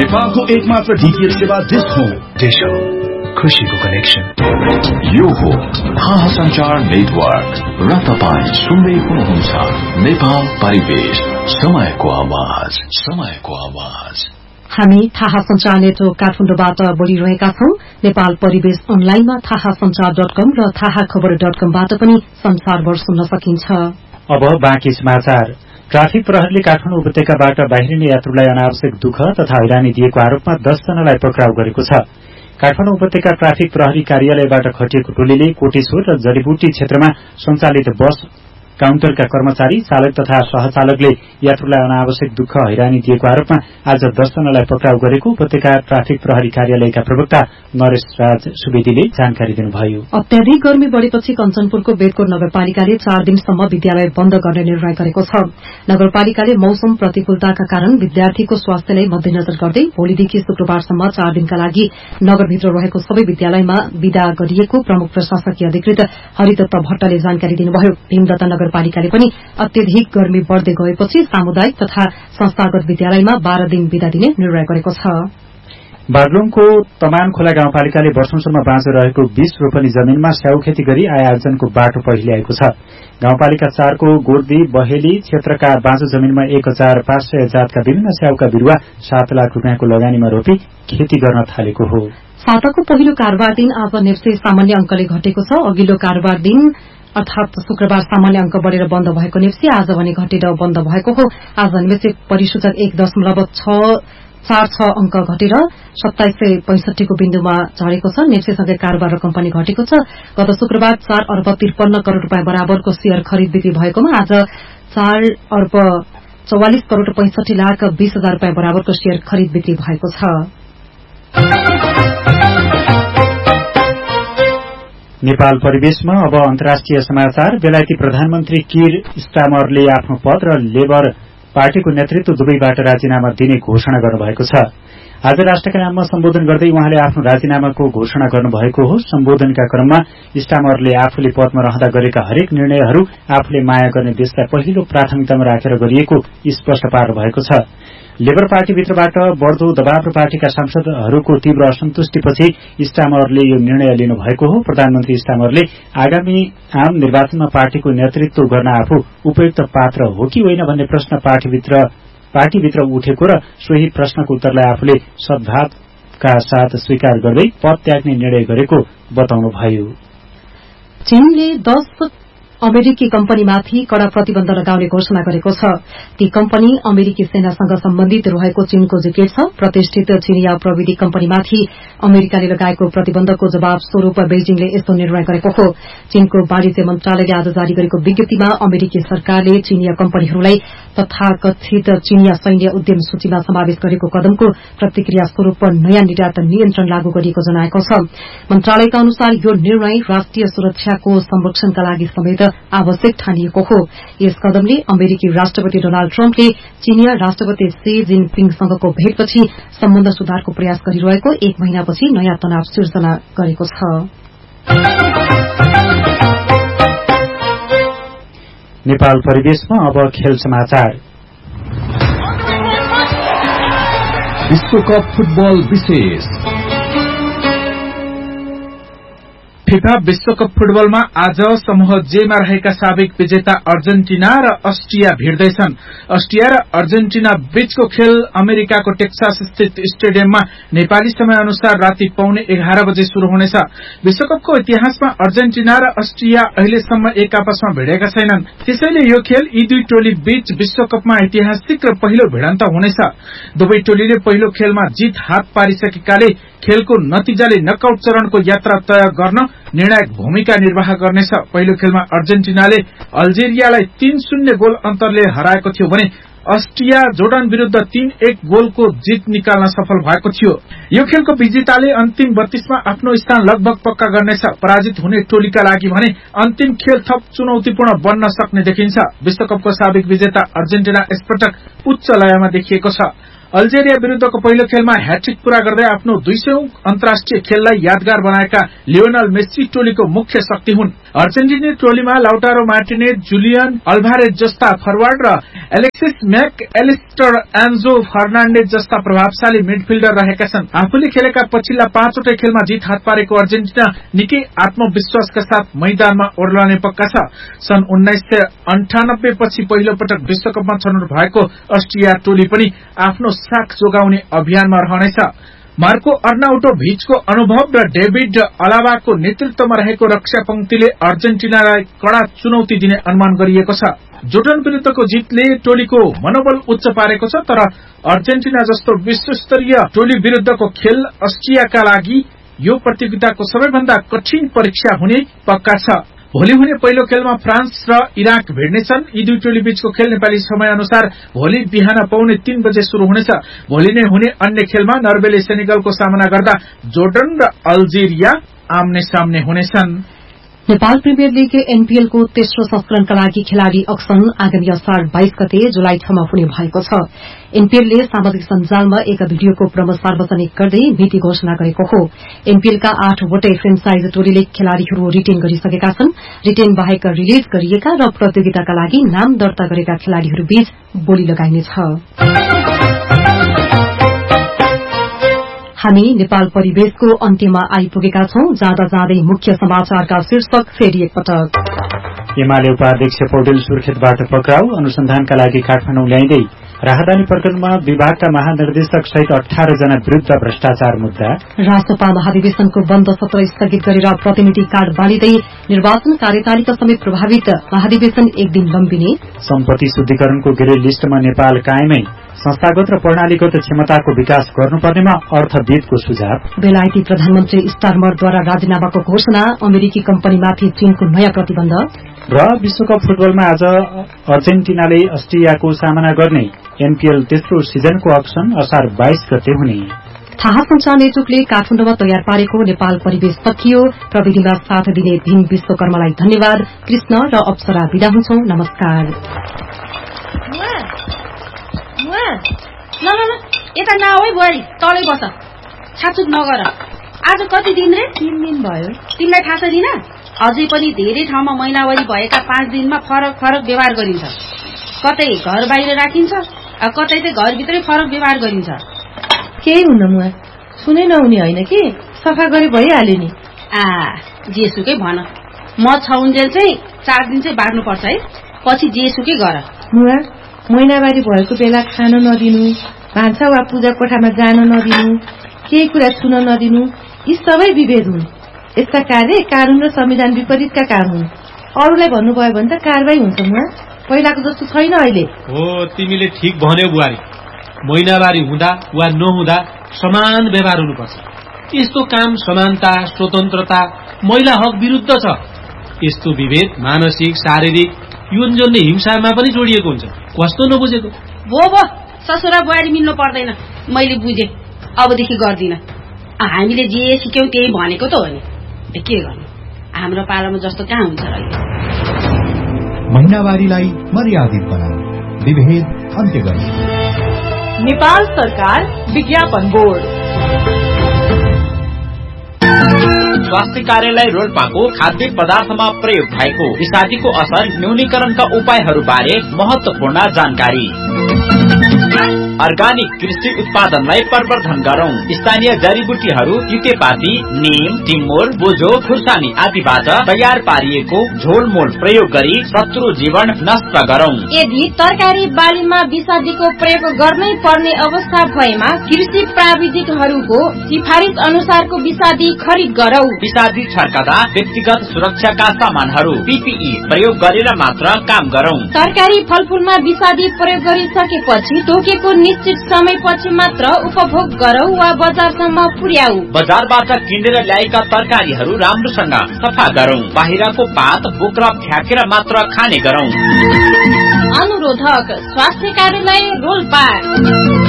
नेपालको एकमात्र डीटीएच सेवा डिश होम। डिश होम, खुशीको कनेक्सन। यो हो थाहा सञ्चार नेटवर्क र तपाईं सुन्दै हुनुहुन्छ नेपाल परिवेश, समयको आवाज, समयको आवाज। हामी थाहा सञ्चार नेटवर्क काठमाडौँबाट बोलिरहेका छौं। नेपाल परिवेश अनलाइनमा थाहासञ्चार.com र थाहाखबर.com-बाट पनि संसारभर सुन्न सकिन्छ। अब बाँकी समाचार। ट्राफिक प्रहरीले काठमाडौँ उपत्यकाबाट बाहिरिने यात्रुलाई अनावश्यक दुःख तथा हैरानी दिएको आरोपमा 10 जनालाई पक्राउ गरेको छ। काठमाडौँ उपत्यका ट्राफिक प्रहरी कार्यालयबाट खटिएको टोलीले कोटेश्वर र जडीबुटी क्षेत्रमा सञ्चालित बस काउन्टरका कर्मचारी, चालक तथा सहचालकले यात्रुलाई अनावश्यक दुःख हैरानी दिएको आरोपमा आज 10 जनालाई पक्राउ गरेको उपत्यका ट्राफिक प्रहरी कार्यालयका प्रवक्ता नरेश राज सुवेदीले जानकारी दिनुभयो। अत्याधिक गर्मी बढ़ेपछि कञ्चनपुरको बेदकोट नगरपालिकाले 4 दिनसम्म विद्यालय बन्द गर्ने निर्णय गरेको छ। नगरपालिकाले मौसम प्रतिकूलताका कारण विद्यार्थीको स्वास्थ्यलाई मध्यनजर गर्दै भोलिदेखि शुक्रबारसम्म 4 दिनका लागि नगरभित्र रहेको सबै विद्यालयमा विदा गरिएको प्रमुख प्रशासकीय अधिकृत हरिदत्त भट्टले जानकारी दिनुभयो। भीमदत्त नगरपालिकाले पनि अत्यधिक गर्मी बढ़दै गएपछि सामुदायिक तथा संस्थागत विद्यालयमा 12 दिन विदा दिने निर्णय गरेको छ। बागलुङको तमान खोला गाउँपालिकाले वर्षौंसम्म बाँझो रहेको 20 रोपनी जमीनमा स्याउ खेती गरी आय आर्जनको बाटो पहिल्याएको छ। गाउँपालिका 4 को गोर्दी बहेली क्षेत्रका बाँझो जमीनमा 1500 जातका विभिन्न स्याउका बिरूवा 7 लाख रुपियाँको लगानीमा रोपी खेती गर्न थालेको हो। साताको पहिलो कारोबार दिन आज नेप्से सामान्य अंकले घटेको छ। अघिल्लो कारोबार दिन अर्थात शुक्रबार सामान्य अंक बढ़ेर बन्द भएको नेप्से आज भने घटेर बन्द भएको हो। आज नेप्से परिसूचक 1.46 अंक घटेर 2765 को बिन्दुमा झरेको छ। नेप्सेसँगै कारोबार रकम पनि घटेको छ। गत शुक्रबार 4 अर्ब 53 करोड़ रूपियाँ बराबरको शेयर खरिद बिक्री भएकोमा आज 4 अर्ब 44 करोड़ 65 लाख 20 हजार रूपियाँ बराबरको शेयर खरिद बिक्री भएको छ। नेपाल परिवेशमा अब अन्तर्राष्ट्रिय समाचार। बेलायती प्रधानमन्त्री किर स्टामरले आफ्नो पद र लेबर पार्टीको नेतृत्व दुवैबाट राजीनामा दिने घोषणा गर्नुभएको छ। आज राष्ट्रका नाममा सम्बोधन गर्दै उहाँले आफ्नो राजीनामाको घोषणा गर्नुभएको हो। सम्बोधनका क्रममा स्टामरले आफूले पदमा रहँदा गरेका हरेक निर्णयहरू आफूले माया गर्ने देशलाई पहिलो प्राथमिकतामा राखेर गरिएको स्पष्ट पार्नु भएको छ। लेबर पार्टीभित्रबाट बढ़दो दबाव र पार्टीका सांसदहरूको तीव्र असन्तुष्टिपछि स्टामरले यो निर्णय लिनुभएको हो। प्रधानमन्त्री स्टामरले आगामी आम निर्वाचनमा पार्टीको नेतृत्व गर्न आफू उपयुक्त पात्र हो कि होइन भन्ने प्रश्न पार्टीभित्र उठेको र सोही प्रश्नको उत्तरलाई आफूले सद्भावका साथ स्वीकार गर्दै पद त्याग्ने निर्णय गरेको बताउनुभयो। चीनले 10 अमेरिकी कम्पनीमाथि कड़ा प्रतिबन्ध लगाउने घोषणा गरेको छ। ती कम्पनी अमेरिकी सेनासँग सम्बन्धित रहेको चीनको जिकिर छ। प्रतिष्ठित चिनिया प्रविधि कम्पनीमाथि अमेरिकाले लगाएको प्रतिबन्धको जवाब स्वरूप बेजिङले यस्तो निर्णय गरेको हो। चीनको वाणिज्य मन्त्रालयले आज जारी गरेको विज्ञप्तिमा अमेरिकी सरकारले चिनिया कम्पनीहरूलाई तथाकथित चिनिया सैन्य उद्यम सूचीमा समावेश गरेको कदमको प्रतिक्रिया स्वरूप नयाँ निर्यात नियन्त्रण लागू गरिएको जनाएको छ। मन्त्रालयका अनुसार यो निर्णय राष्ट्रिय सुरक्षाको संरक्षणका लागि समेत आवश्यक ठानिएको हो। यस कदमले अमेरिकी राष्ट्रपति डोनाल्ड ट्रम्पले चिनिया राष्ट्रपति शी जिनपिङसँगको भेटपछि सम्बन्ध सुधारको प्रयास गरिरहेको 1 महिनापछि नयाँ तनाव सिर्जना गरेको छ। नेपाल परिवेशमा अब खेल समाचार। विश्वकप फुटबल विशेष। फिफा विश्वकप फुटबलमा आज समूह जेमा रहेका साबिक विजेता अर्जेन्टिना र अस्ट्रिया भिड्दैछन्। अस्ट्रिया र अर्जेन्टिना बीचको खेल अमेरिकाको टेक्सास स्थित स्टेडियममा नेपाली समय अनुसार राति 11:15 बजे शुरू हुनेछ। विश्वकपको इतिहासमा अर्जेन्टिना र अस्ट्रिया अहिलेसम्म एक आपसमा भिडेका छैनन्। त्यसैले यो खेल यी दुई टोली बीच विश्वकपमा ऐतिहासिक र पहिलो भिडन्त हुनेछ। दुवै टोलीले पहिलो खेलमा जित हात पारिसकेकाले खेलको नतिजाले नकआउट चरणको यात्रा तय गर्न निर्णायक भूमिका निर्वाह गर्नेछ। पहिलो खेलमा अर्जेन्टिनाले अल्जेरियालाई 3-0 गोल अन्तरले हराएको थियो भने अस्ट्रिया जोर्डन विरूद्ध 3-1 गोलको जित निकाल्न सफल भएको थियो। यो खेलको विजेताले अन्तिम 32 मा आफ्नो स्थान लगभग पक्का गर्नेछ। पराजित हुने टोलीका लागि भने अन्तिम खेल थप चुनौतीपूर्ण बन्न सक्ने देखिन्छ। विश्वकपको साबिक विजेता अर्जेन्टिना यसपटक उच्च लयमा देखिएको छ। अल्जेरिया विरूद्धको पहिलो खेलमा ह्याट्रिक पूरा गर्दै आफ्नो 200औं अन्तर्राष्ट्रिय खेललाई यादगार बनाएका लियोनल मेस्सी टोलीको मुख्य शक्ति हुन्। अर्जेन्टिनी टोलीमा लाउटारो मार्टिनेज, जुलियन अल्भारेज जस्ता फरवार्ड र एलेक्सिस मैक एलिस्टर, एन्जो फर्नान्डेज जस्ता प्रभावशाली मिडफिल्डर रहेका छन्। आफूले खेलेका पछिल्ला 5वटै खेलमा जित हात पारेको अर्जेन्टिना निकै आत्मविश्वासका साथ मैदानमा ओर्लने पक्का छ। सन् 1998 पछि पहिलो पटक विश्वकपमा छनौट भएको अस्ट्रिया टोली पनि आफ्नो साख जोगाउने अभियानमा रहनेछ। मार्को अर्नाउटोभिचको अनुभव र डेभिड अलावाको नेतृत्वमा रहेको रक्षा पंक्तिले अर्जेन्टिनालाई कड़ा चुनौती दिने अनुमान गरिएको छ। जोर्डन विरूद्धको जितले टोलीको मनोबल उच्च पारेको छ, तर अर्जेन्टिना जस्तो विश्वस्तरीय टोली विरूद्धको खेल अस्ट्रियाका लागि यो प्रतियोगिताको सबैभन्दा कठिन परीक्षा हुने पक्का छ। भोलि हुने पहिलो खेलमा फ्रान्स र इराक भिड्नेछन्। यी दुई टोली बीचको खेल नेपाली समय अनुसार भोलि बिहान 2:45 बजे शुरू हुनेछ। भोलि नै हुने अन्य खेलमा नर्वेले सेनेगलको सामना गर्दा जोर्डन र अल्जेरिया आम्ने सामने हुनेछन्। नेपाल प्रिमियर लीग एनपीएल को तेस्रो संस्करणका लागि खेलाड़ी अक्सन आगामी असार 22 गते जुलाई 6 मा हुने भएको छ। एनपीएलले सामाजिक सञ्जालमा एक भिडियोको क्रम सार्वजनिक गर्दै मिति घोषणा गरेको हो। एनपीएलका 8 वटै फ्रेन्चाइज टोलीले खेलाड़ीहरू रिटेन गरिसकेका छन्। रिटेन बाहेक रिलिज गरिएका र प्रतियोगिताका लागि नाम दर्ता गरेका खेलाड़ीहरू बीच बोली लगाइनेछ। हामी नेपाल परिवेशको अन्त्यमा आइपुगेका छौं। जाँदा जाँदै मुख्य समाचारका शीर्षक फेरि एकपटक। एमाले उपाध्यक्ष पौडेल सुर्खेतबाट पक्राउ, अनुसन्धानका लागि काठमाडौँ ल्याइँदै। राहदानी प्रकरणमा विभागका महानिर्देशक सहित 18 जना विरूद्ध भ्रष्टाचार मुद्दा। रासपा महाधिवेशनको बन्द सत्र स्थगित गरेर प्रतिनिधि कार्ड बाँडिँदै निर्वाचन कार्यतालिका समेत प्रभावित, महाधिवेशन एक दिन लम्बिने। सम्पत्ति शुद्धिकरणको ग्रे लिस्टमा नेपाल कायमै, संस्थागत र प्रणालीगत क्षमताको विकास गर्नुपर्नेमा अर्थविदको सुझाव। बेलायती प्रधानमन्त्री स्टारमरद्वारा राजीनामाको घोषणा, अमेरिकी कम्पनीमाथि चीनको नयाँ प्रतिबन्ध। र विश्वकप फुटबलमा आज अर्जेन्टिनाले अस्ट्रियाको सामना गर्ने। एनपीएल तेस्रो सिजनको अक्सन असार 22 गते हुने। थाहा सञ्चार नेटवर्कले काठमाडौँमा तयार पारेको नेपाल परिवेश सकियो। प्रविधिमा साथ दिने भीम विश्वकर्मालाई धन्यवाद। कृष्ण र अप्सरा बिदा हुन्छौं। नमस्कार। यता नआऊ है बुहारी, तलै बस, छाचुक नगर। आज कति दिन रे? 3 दिन भयो। तिमीलाई थाहा छैन? अझै पनि धेरै ठाउँमा महिनावारी भएका 5 दिनमा फरक फरक व्यवहार गरिन्छ। कतै घर बाहिर राखिन्छ, कतै चाहिँ घरभित्रै फरक व्यवहार गरिन्छ। केही हुन्न मुआ, सुनै नहुने होइन कि, सफा गरे भइहाल्यो नि। जेसुकै भन, म छौन्जेल चाहिँ 4 दिन चाहिँ बार्नुपर्छ है, पछि जेसुकै गर। मुआ, महिनावारी भएको बेला खान नदिनु, भान्सा वा पूजा कोठामा जान नदिनु, केही कुरा छुन नदिनु, यी सबै विभेद हुन्। यस्ता कार्य कानून र संविधान विपरीतका काम हुन्। अरूलाई भन्नुभयो भने त कारवाही हुन्छ। मुआ, पहिलाको जस्तो छैन अहिले। हो, तिमीले ठिक भन्यौ बुहारी। महिनावारी हुँदा वा नहुँदा समान व्यवहार हुनुपर्छ। यस्तो काम समानता, स्वतन्त्रता, महिला हक विरुद्ध छ। यस्तो विभेद मानसिक, शारीरिक, यौन हिंसामा पनि जोडिएको हुन्छ। कस्तो नबुझेको? भो ससुरा बुहारी मिल्नु पर्दैन। मैले बुझे, अबदेखि गर्दिन। हामीले जे सिक्यौं त्यही भनेको त हो नि, के गर्नु। हाम्रो पालामा जस्तो कहाँ हुन्छ र। महिनावारीलाई मर्यादित बनाऊ, विभेद अन्त्य गर्नु। नेपाल सरकार विज्ञापन बोर्ड। स्वास्थ्य कार्यालय रोल्पाको खाद्य पदार्थमा प्रयोग भएको विषादीको असर न्यूनीकरणका उपायहरू बारे महत्वपूर्ण जानकारी। अर्गानिक कृषि उत्पादनलाई प्रवर्धन गरौं। स्थानीय जडीबुटीहरू तितेपाती, नीम, टिमुर, बोझो, खुर्सानी आदिबाट तयार पारिएको झोलमोल प्रयोग गरी शत्रु जीवन नष्ट गरौं। यदि तरकारी बालीमा विषादीको प्रयोग गर्नै पर्ने अवस्था भएमा कृषि प्राविधिकहरूको सिफारिस अनुसारको विषादी खरिद गरौं। विषादी छर्कदा व्यक्तिगत सुरक्षाका सामानहरू पीपीई प्रयोग गरेर मात्र काम गरौं। तरकारी फलफूलमा विषादी प्रयोग गरिसकेपछि तोकेको निश्चित समयपछि मात्र उपभोग गरौं वा बजारसम्म पुर्याऊ। बजारबाट किनेर ल्याएका तरकारीहरू राम्रोसँग सफा गरौं। बाहिरको पात बोक्रा फ्याँकेर मात्र खाने गरौं। अनुरोधक स्वास्थ्य कार्यालय रोल्पा।